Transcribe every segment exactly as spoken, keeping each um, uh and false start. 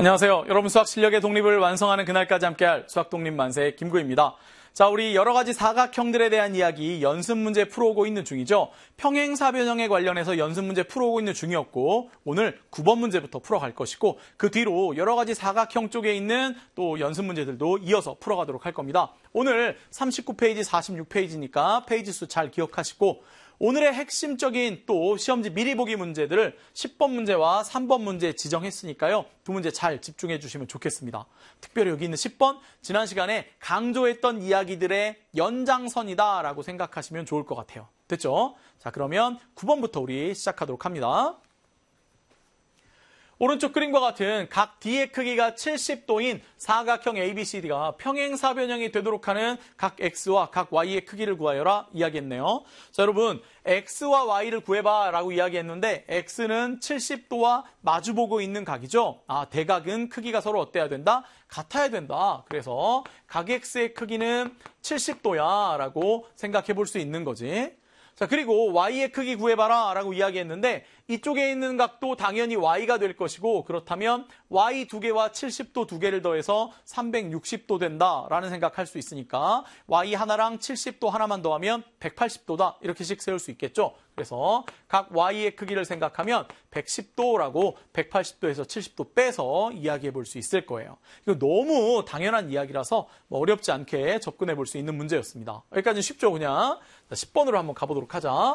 안녕하세요. 여러분 수학 실력의 독립을 완성하는 그날까지 함께할 수학 독립 만세 김구입니다. 자, 우리 여러 가지 사각형들에 대한 이야기 연습 문제 풀어오고 있는 중이죠. 평행사변형에 관련해서 연습 문제 풀어오고 있는 중이었고 오늘 구 번 문제부터 풀어갈 것이고 그 뒤로 여러 가지 사각형 쪽에 있는 또 연습 문제들도 이어서 풀어가도록 할 겁니다. 오늘 삼십구 페이지, 사십육 페이지니까 페이지 수 잘 기억하시고 오늘의 핵심적인 또 시험지 미리 보기 문제들을 십 번 문제와 삼 번 문제 지정했으니까요. 두 문제 잘 집중해 주시면 좋겠습니다. 특별히 여기 있는 십 번, 지난 시간에 강조했던 이야기들의 연장선이다라고 생각하시면 좋을 것 같아요. 됐죠? 자, 그러면 구 번부터 우리 시작하도록 합니다. 오른쪽 그림과 같은 각 D의 크기가 칠십 도인 사각형 에이비씨디가 평행사변형이 되도록 하는 각 X와 각 Y의 크기를 구하여라 이야기했네요. 자, 여러분 X와 Y를 구해봐 라고 이야기했는데 X는 칠십 도와 마주보고 있는 각이죠. 아, 대각은 크기가 서로 어때야 된다? 같아야 된다. 그래서 각 X의 크기는 칠십 도야 라고 생각해 볼 수 있는 거지. 자, 그리고 Y의 크기 구해봐라 라고 이야기했는데 이쪽에 있는 각도 당연히 Y가 될 것이고 그렇다면 Y 두 개와 칠십 도 두 개를 더해서 삼백육십 도 된다라는 생각할 수 있으니까 Y 하나랑 칠십 도 하나만 더하면 백팔십 도다 이렇게씩 세울 수 있겠죠. 그래서 각 Y의 크기를 생각하면 백십 도라고 백팔십 도에서 칠십 도 빼서 이야기해 볼 수 있을 거예요. 이거 너무 당연한 이야기라서 뭐 어렵지 않게 접근해 볼 수 있는 문제였습니다. 여기까지는 쉽죠, 그냥. 자, 십 번으로 한번 가보도록 하자.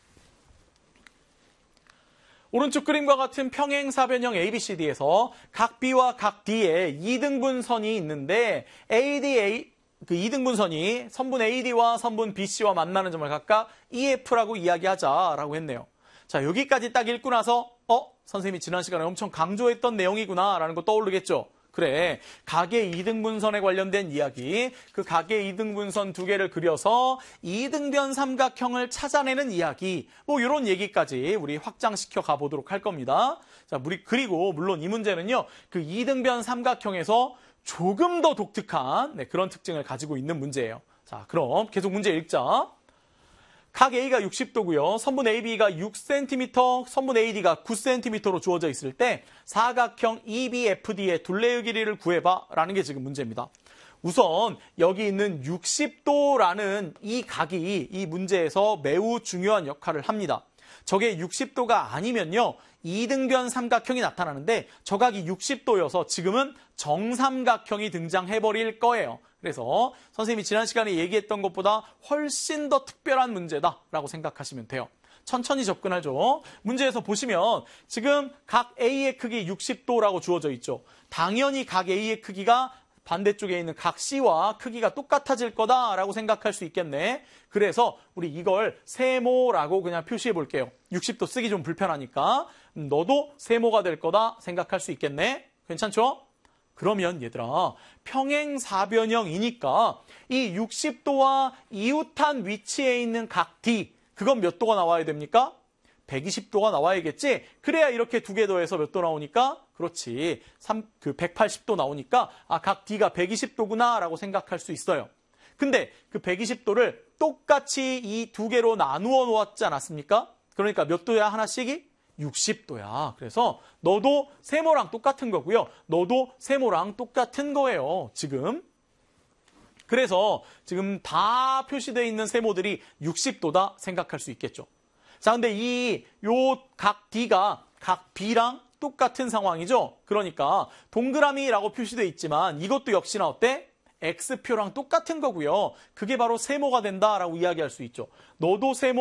오른쪽 그림과 같은 평행사변형 에이비씨디에서 각 B와 각 D에 이등분선이 있는데 에이디, 그 이등분선이 선분 에이디와 선분 비씨와 만나는 점을 각각 이에프라고 이야기하자라고 했네요. 자, 여기까지 딱 읽고 나서 어? 선생님이 지난 시간에 엄청 강조했던 내용이구나 라는 거 떠오르겠죠. 그래, 각의 이등분선에 관련된 이야기, 그 각의 이등분선 두 개를 그려서 이등변 삼각형을 찾아내는 이야기, 뭐 이런 얘기까지 우리 확장시켜 가보도록 할 겁니다. 자, 우리 그리고 물론 이 문제는요, 그 이등변 삼각형에서 조금 더 독특한 네, 그런 특징을 가지고 있는 문제예요. 자, 그럼 계속 문제 읽자. 각 A가 육십 도고요. 선분 에이비가 육 센티미터, 선분 에이디가 구 센티미터로 주어져 있을 때 사각형 이비에프디의 둘레의 길이를 구해봐 라는 게 지금 문제입니다. 우선 여기 있는 육십 도라는 이 각이 이 문제에서 매우 중요한 역할을 합니다. 저게 육십 도가 아니면요. 이등변 삼각형이 나타나는데 저 각이 육십 도여서 지금은 정삼각형이 등장해버릴 거예요. 그래서 선생님이 지난 시간에 얘기했던 것보다 훨씬 더 특별한 문제다라고 생각하시면 돼요. 천천히 접근하죠. 문제에서 보시면 지금 각 A의 크기 육십 도라고 주어져 있죠. 당연히 각 A의 크기가 반대쪽에 있는 각 C와 크기가 똑같아질 거다라고 생각할 수 있겠네. 그래서 우리 이걸 세모라고 그냥 표시해 볼게요. 육십 도 쓰기 좀 불편하니까 너도 세모가 될 거다 생각할 수 있겠네. 괜찮죠? 그러면 얘들아, 평행사변형이니까 이 육십 도와 이웃한 위치에 있는 각 D, 그건 몇 도가 나와야 됩니까? 백이십 도가 나와야겠지? 그래야 이렇게 두 개 더해서 몇 도 나오니까? 그렇지. 삼, 그 백팔십 도 나오니까 아, 각 D가 백이십 도구나 라고 생각할 수 있어요. 근데 그 백이십 도를 똑같이 이 두 개로 나누어 놓았지 않았습니까? 그러니까 몇 도야 하나씩이? 육십 도야. 그래서 너도 세모랑 똑같은 거고요. 너도 세모랑 똑같은 거예요. 지금. 그래서 지금 다 표시되어 있는 세모들이 육십 도다 생각할 수 있겠죠. 자, 근데 이 요 각 D가 각 B랑 똑같은 상황이죠. 그러니까 동그라미라고 표시되어 있지만 이것도 역시나 어때? X표랑 똑같은 거고요. 그게 바로 세모가 된다라고 이야기할 수 있죠. 너도 세모